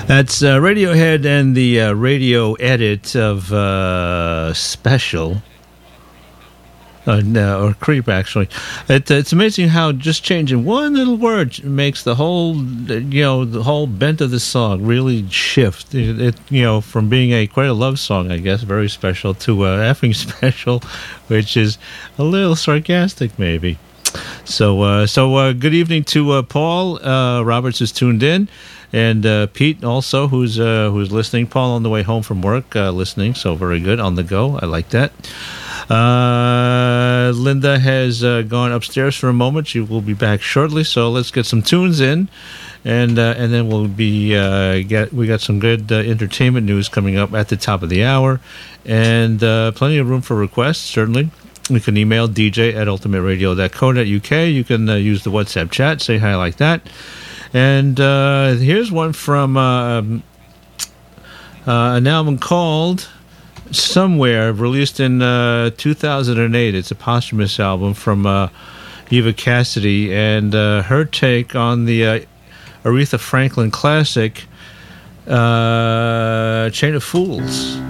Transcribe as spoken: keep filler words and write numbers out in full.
That's uh, Radiohead and the uh, radio edit of uh, Special. Uh, no, or Creep, actually. It, it's amazing how just changing one little word makes the whole, you know, the whole bent of the song really shift. It, it you know, from being a quite a love song, I guess, very special, to uh, effing special, which is a little sarcastic, maybe. So, uh, so uh, good evening to uh, Paul uh, Roberts is tuned in. And uh, Pete also, who's uh, who's listening. Paul on the way home from work, uh, listening. So very good, on the go. I like that. Uh, Linda has uh, gone upstairs for a moment. She will be back shortly. So let's get some tunes in, and uh, and then we'll be uh, get we got some good uh, entertainment news coming up at the top of the hour, and uh, plenty of room for requests. Certainly. You can email D J at ultimate radio dot co dot U K. You can uh, use the WhatsApp chat. Say hi like that. And uh, here's one from uh, um, uh, an album called Somewhere, released in uh, two thousand eight. It's a posthumous album from uh, Eva Cassidy, and uh, her take on the uh, Aretha Franklin classic, uh, Chain of Fools.